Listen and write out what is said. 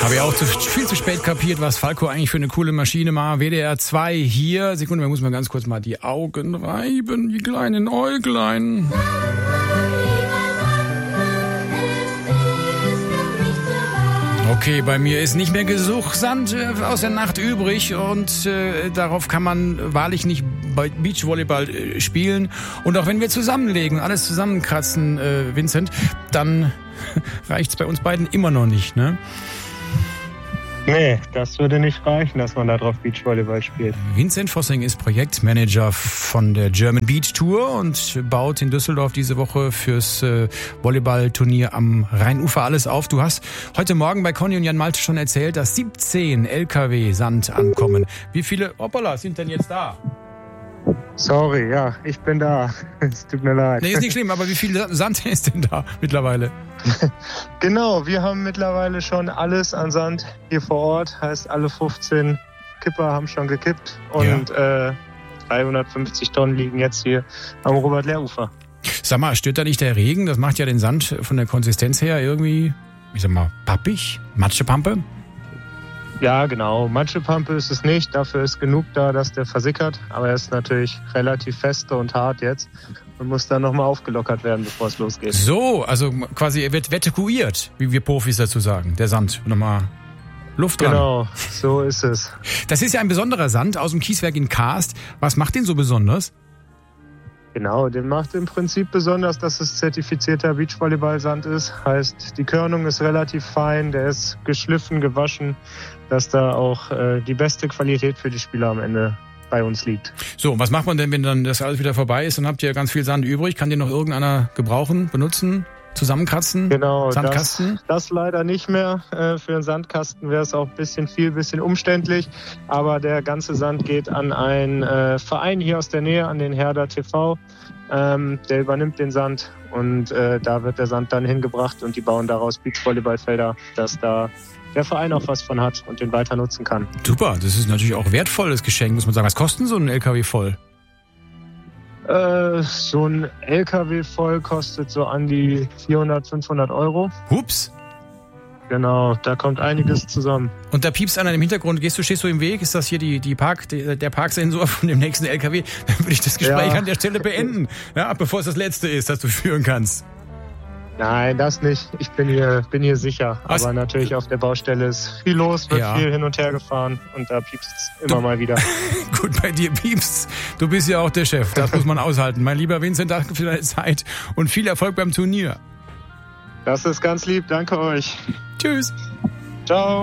Habe ja auch viel zu spät kapiert, was Falco eigentlich für eine coole Maschine war. WDR 2 hier. Sekunde, man muss mal ganz kurz mal die Augen reiben, die kleinen Äuglein. Okay, bei mir ist nicht mehr genug Sand aus der Nacht übrig und darauf kann man wahrlich nicht Beachvolleyball spielen. Und auch wenn wir zusammenlegen, alles zusammenkratzen, Vincent, dann reicht's bei uns beiden immer noch nicht, ne? Nee, das würde nicht reichen, dass man da drauf Beachvolleyball spielt. Vincent Vossing ist Projektmanager von der German Beach Tour und baut in Düsseldorf diese Woche fürs Volleyballturnier am Rheinufer alles auf. Du hast heute Morgen bei Conny und Jan Malte schon erzählt, dass 17 LKW Sand ankommen. Wie viele Hoppala sind denn jetzt da? Sorry, ja, ich bin da. Es tut mir leid. Nee, ist nicht schlimm, aber wie viel Sand ist denn da mittlerweile? Genau, wir haben mittlerweile schon alles an Sand hier vor Ort. Heißt, alle 15 Kipper haben schon gekippt und 350 Tonnen liegen jetzt hier am Robert-Lehr-Ufer. Sag mal, stört da nicht der Regen? Das macht ja den Sand von der Konsistenz her irgendwie, ich sag mal, pappig, Matschepampe? Ja, genau. Matschepampe ist es nicht. Dafür ist genug da, dass der versickert. Aber er ist natürlich relativ feste und hart jetzt und muss dann nochmal aufgelockert werden, bevor es losgeht. So, also quasi er wird vetikuiert, wie wir Profis dazu sagen. Der Sand, nochmal Luft dran. Genau, so ist es. Das ist ja ein besonderer Sand aus dem Kieswerk in Karst. Was macht den so besonders? Genau, den macht im Prinzip besonders, dass es zertifizierter Beachvolleyball-Sand ist. Heißt, die Körnung ist relativ fein, der ist geschliffen, gewaschen, dass da auch die beste Qualität für die Spieler am Ende bei uns liegt. So, und was macht man denn, wenn dann das alles wieder vorbei ist? Dann habt ihr ganz viel Sand übrig. Kann den noch irgendeiner gebrauchen, benutzen, zusammenkratzen? Genau, Sandkasten? das leider nicht mehr. Für einen Sandkasten wäre es auch ein bisschen umständlich. Aber der ganze Sand geht an einen Verein hier aus der Nähe, an den Herder TV. Der übernimmt den Sand und da wird der Sand dann hingebracht und die bauen daraus Beachvolleyballfelder, dass da der Verein auch was von hat und den weiter nutzen kann. Super, das ist natürlich auch wertvolles Geschenk, muss man sagen. Was kostet so ein LKW voll? So ein LKW voll kostet so an die 400, 500 Euro. Hups. Genau, da kommt einiges zusammen. Und da piepst einer im Hintergrund. Stehst du im Weg? Ist das hier der Parksensor von dem nächsten LKW? Dann würde ich das Gespräch an der Stelle beenden. Ja, bevor es das letzte ist, das du führen kannst. Nein, das nicht. Ich bin hier sicher. Was? Aber natürlich auf der Baustelle ist viel los, wird viel hin und her gefahren und da piepst's immer mal wieder. Gut, bei dir piepst's. Du bist ja auch der Chef. Das muss man aushalten. Mein lieber Vincent, danke für deine Zeit und viel Erfolg beim Turnier. Das ist ganz lieb. Danke euch. Tschüss. Ciao.